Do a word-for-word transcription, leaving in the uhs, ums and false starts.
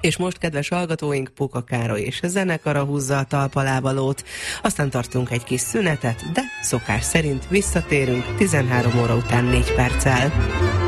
És most, kedves hallgatóink, Puka Károly és a zenekara húzza a talpalábalót. Aztán tartunk egy kis szünetet, de szokás szerint visszatérünk tizenhárom óra után négy perccel.